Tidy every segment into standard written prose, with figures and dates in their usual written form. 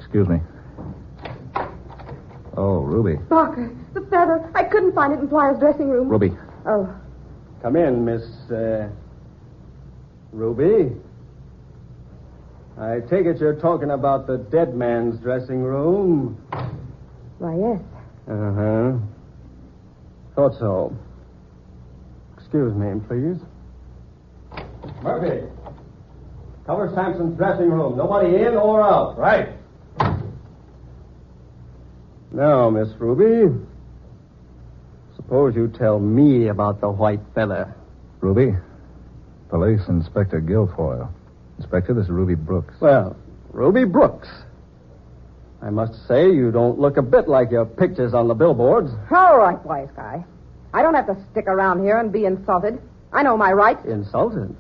Excuse me. Oh, Ruby. Barker, the feather. I couldn't find it in Flyer's dressing room. Ruby. Oh. Come in, Miss, Ruby. I take it you're talking about the dead man's dressing room. Why, yes. Uh-huh. Thought so. Excuse me, please. Murphy. Cover Sampson's dressing room. Nobody in or out. Right. Now, Miss Ruby, suppose you tell me about the white feather. Ruby. Police Inspector Guilfoyle. Inspector, this is Ruby Brooks. Well, Ruby Brooks. I must say you don't look a bit like your pictures on the billboards. All right, wise guy. I don't have to stick around here and be insulted. I know my rights. Insulted?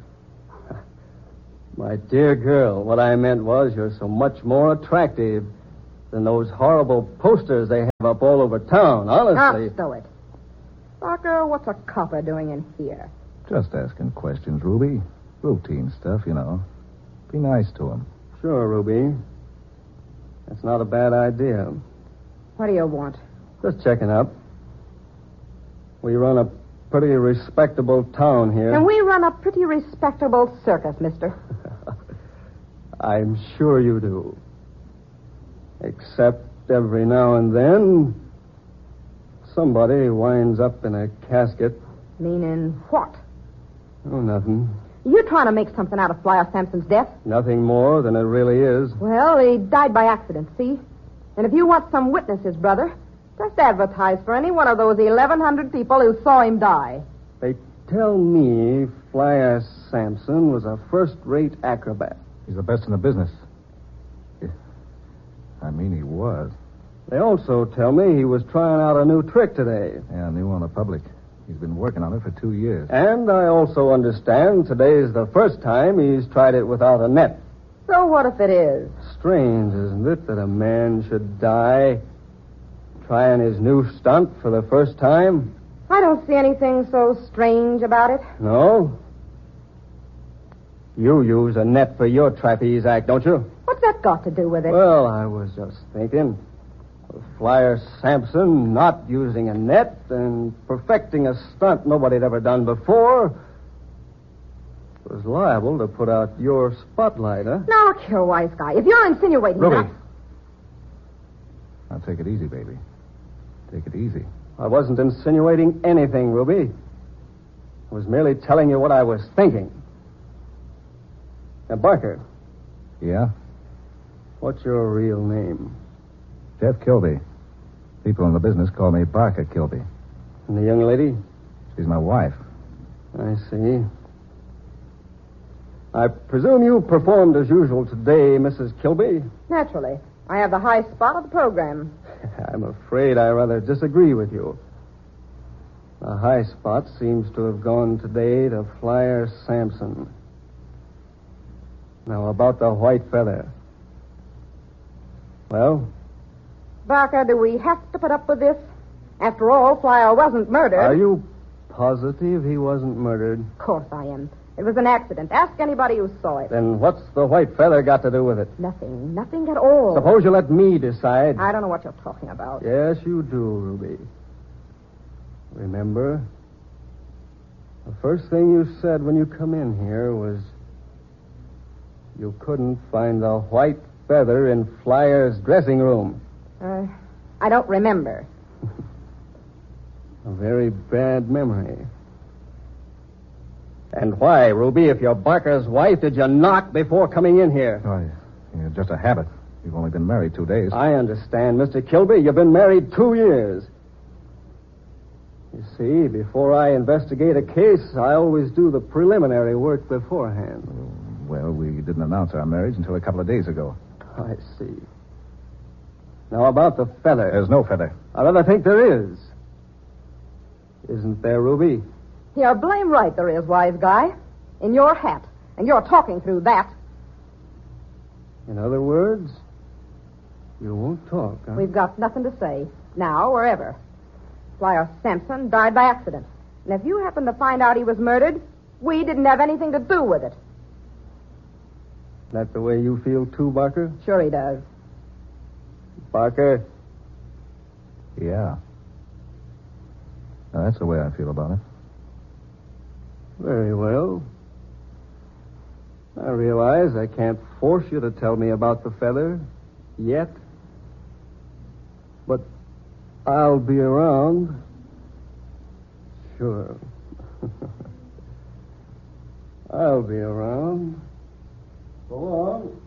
My dear girl, what I meant was you're so much more attractive than those horrible posters they have up all over town, honestly. Now, stow it. Barker, what's a copper doing in here? Just asking questions, Ruby. Routine stuff, you know. Be nice to him. Sure, Ruby. That's not a bad idea. What do you want? Just checking up. We run a pretty respectable town here. And we run a pretty respectable circus, mister. I'm sure you do. Except every now and then, somebody winds up in a casket. Meaning what? Oh, nothing. You trying to make something out of Flyer Sampson's death? Nothing more than it really is. Well, he died by accident, see? And if you want some witnesses, brother, just advertise for any one of those 1,100 people who saw him die. They tell me Flyer Sampson was a first-rate acrobat. He's the best in the business. I mean, he was. They also tell me he was trying out a new trick today. Yeah, new on the public. He's been working on it for 2 years. And I also understand today's the first time he's tried it without a net. So what if it is? Strange, isn't it, that a man should die trying his new stunt for the first time? I don't see anything so strange about it. No? You use a net for your trapeze act, don't you? What's that got to do with it? Well, I was just thinking. With Flyer Sampson not using a net and perfecting a stunt nobody had ever done before was liable to put out your spotlight, huh? Now, look here, wise guy. If you're insinuating Ruby. that... Now, take it easy, baby. Take it easy. I wasn't insinuating anything, Ruby. I was merely telling you what I was thinking. Now, Barker, Yeah? what's your real name? Jeff Kilby. People in the business call me Barker Kilby. And the young lady? She's my wife. I see. I presume you performed as usual today, Mrs. Kilby? Naturally. I have the high spot of the program. I'm afraid I rather disagree with you. The high spot seems to have gone today to Flyer Sampson. Now, about the white feather. Well? Barker, do we have to put up with this? After all, Flyer wasn't murdered. Are you positive he wasn't murdered? Of course I am. It was an accident. Ask anybody who saw it. Then what's the white feather got to do with it? Nothing. Nothing at all. Suppose you let me decide. I don't know what you're talking about. Yes, you do, Ruby. Remember, the first thing you said when you come in here was you couldn't find the white feather in Flyer's dressing room. I don't remember. A very bad memory. And why, Ruby, if you're Barker's wife, did you knock before coming in here? Oh, yeah, just a habit. We've only been married 2 days. I understand, Mr. Kilby. You've been married 2 years. You see, before I investigate a case, I always do the preliminary work beforehand. Well, we didn't announce our marriage until a couple of days ago. I see. Now, about the feather. There's no feather. I rather think there is. Isn't there, Ruby? You're blame right there is, wise guy. In your hat. And you're talking through that. In other words, you won't talk, huh? We've got nothing to say. Now or ever. Flyer Sampson died by accident. And if you happen to find out he was murdered, we didn't have anything to do with it. That the way you feel, too, Barker? Sure he does. Parker? Yeah. Now, that's the way I feel about it. Very well. I realize I can't force you to tell me about the feather yet. But I'll be around. Sure. I'll be around. So long.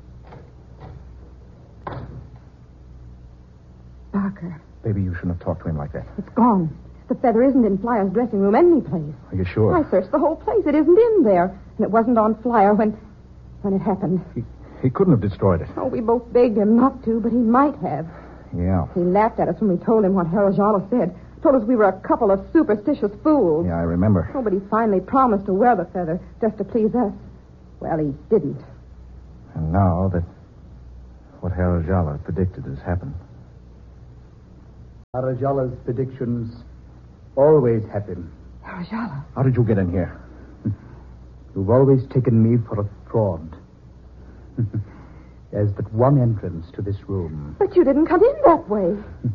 Parker, Baby, you shouldn't have talked to him like that. it's gone. The feather isn't in Flyer's dressing room any place. Are you sure? I searched the whole place. It isn't in there. And it wasn't on Flyer when it happened. He couldn't have destroyed it. Oh, we both begged him not to, but he might have. Yeah. He laughed at us when we told him what Herr Jala said. Told us we were a couple of superstitious fools. Yeah, I remember. Oh, but he finally promised to wear the feather just to please us. Well, he didn't. And now that what Herr Jala predicted has happened. Arajala's predictions always happen. Herr Jala. How did you get in here? You've always taken me for a fraud. There's but one entrance to this room. But you didn't come in that way.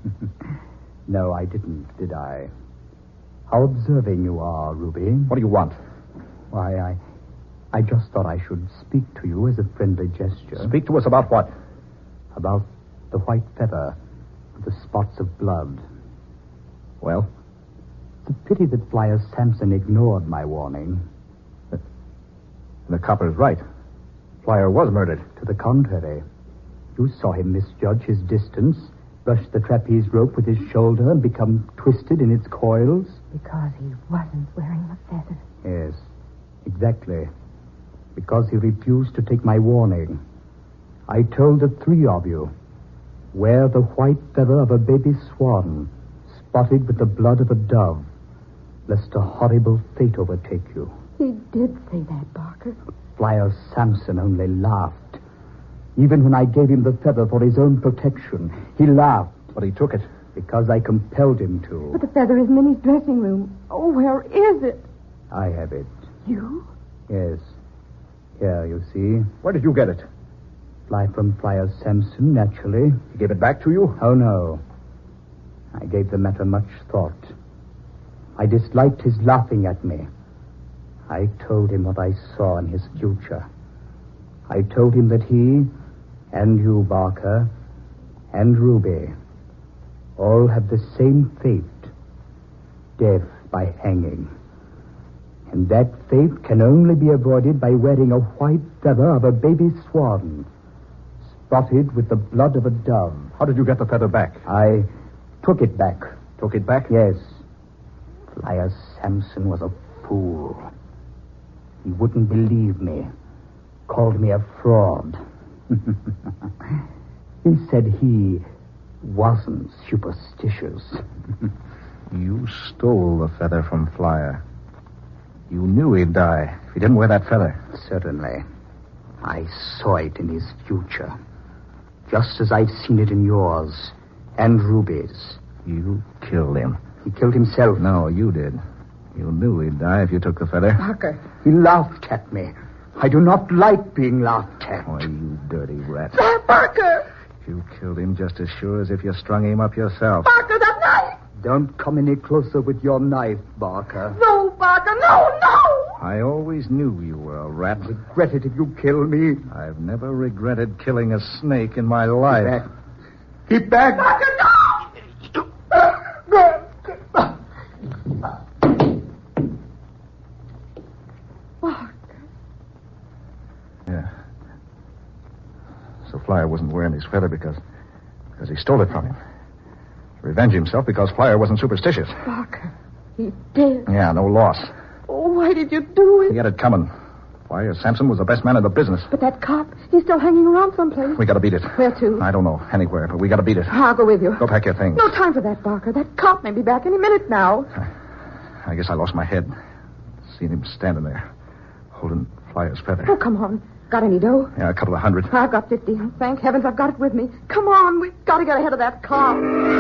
No, I didn't, did I? How observing you are, Ruby. What do you want? Why, I just thought I should speak to you as a friendly gesture. Speak to us about what? About the white feather with the spots of blood. Well? It's a pity that Flyer Sampson ignored my warning. The copper's right. Flyer was murdered. To the contrary, you saw him misjudge his distance, brush the trapeze rope with his shoulder, and become twisted in its coils. Because he wasn't wearing the feather. Yes, exactly. Because he refused to take my warning. I told the three of you, wear the white feather of a baby swan, spotted with the blood of a dove, lest a horrible fate overtake you. He did say that, Barker. Flyer Sampson only laughed. Even when I gave him the feather for his own protection, he laughed. But he took it. Because I compelled him to. But the feather isn't in his dressing room. Oh, where is it? I have it. You? Yes. Here, you see. Where did you get it? From Flyer Sampson, naturally. He gave it back to you? Oh, no. I gave the matter much thought. I disliked his laughing at me. I told him what I saw in his future. I told him that he, and you, Barker, and Ruby, all have the same fate. Death by hanging. And that fate can only be avoided by wearing a white feather of a baby swan, spotted with the blood of a dove. How did you get the feather back? I took it back. Took it back? Yes. Flyer Sampson was a fool. He wouldn't believe me. Called me a fraud. He said he wasn't superstitious. You stole the feather from Flyer. You knew he'd die if he didn't wear that feather. Certainly. I saw it in his future. Just as I'd seen it in yours and Ruby's. You killed him. He killed himself. No, you did. You knew he'd die if you took the feather. Barker. He laughed at me. I do not like being laughed at. Oh, you dirty rat. Barker! You killed him just as sure as if you strung him up yourself. Barker, that knife! Don't come any closer with your knife, Barker. No, Barker, no, no! I always knew you were a rat. Regret it if you kill me. I've never regretted killing a snake in my life. Keep back. Barker, no! Yeah. So Flyer wasn't wearing his feather because he stole it from him. To revenge himself because Flyer wasn't superstitious. Barker, he did. Yeah, no loss. Oh, why did you do it? He had it coming. Flyer Sampson was the best man in the business. But that cop, he's still hanging around someplace. We gotta beat it. Where to? I don't know. Anywhere, but we gotta beat it. I'll go with you. Go pack your things. No time for that, Barker. That cop may be back any minute now. I guess I lost my head. Seen him standing there, holding Flyer's feather. Oh, come on. Got any dough? Yeah, a couple of hundred. I've got 50. Thank heavens I've got it with me. Come on, we've got to get ahead of that cop.